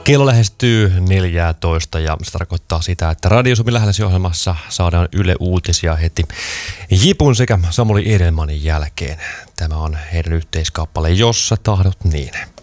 Kello lähestyy 14 ja se tarkoittaa sitä, että Radio Suomi lähelläsi ohjelmassa saadaan Yle Uutisia heti Jipun sekä Samuli Edelmanin jälkeen. Tämä on heidän yhteiskappale, Jos sä tahdot niin.